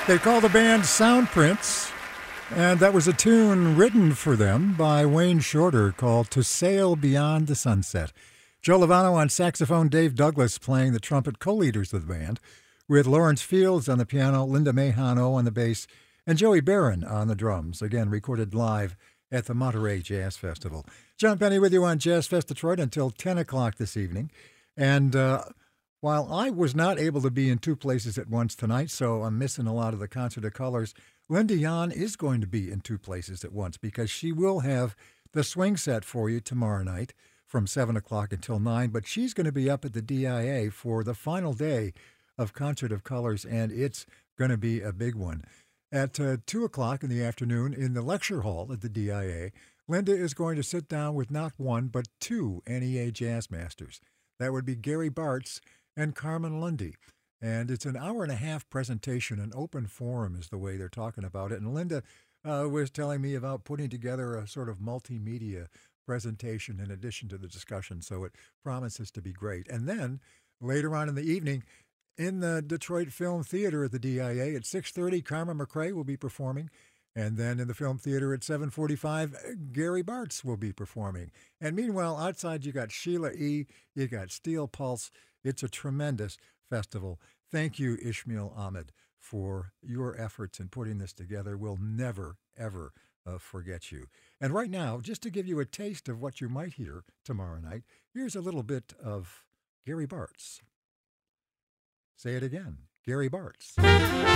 They call the band Soundprints, and that was a tune written for them by Wayne Shorter called To Sail Beyond the Sunset. Joe Lovano on saxophone, Dave Douglas playing the trumpet, co-leaders of the band, with Lawrence Fields on the piano, Linda Mejano on the bass, and Joey Barron on the drums, again recorded live at the Monterey Jazz Festival. John Penny with you on Jazz Fest Detroit until 10 o'clock this evening. And while I was not able to be in two places at once tonight, so I'm missing a lot of the Concert of Colors, Linda Yan is going to be in two places at once because she will have the swing set for you tomorrow night from 7 o'clock until 9, but she's going to be up at the DIA for the final day of Concert of Colors, and it's going to be a big one. At 2 o'clock in the afternoon in the lecture hall at the DIA, Linda is going to sit down with not one, but two NEA jazz masters. That would be Gary Bartz and Carmen Lundy. And it's an hour-and-a-half presentation, an open forum is the way they're talking about it. And Linda was telling me about putting together a sort of multimedia presentation in addition to the discussion, so it promises to be great. And then later on in the evening, in the Detroit Film Theater at the DIA at 6:30, Carmen McRae will be performing. And then in the Film Theater at 7:45, Gary Bartz will be performing. And meanwhile, outside you got Sheila E., you got Steel Pulse. It's a tremendous festival. Thank you, Ishmael Ahmed, for your efforts in putting this together. We'll never, ever forget you. And right now, just to give you a taste of what you might hear tomorrow night, here's a little bit of Gary Bartz. Say it again, Gary Bartz.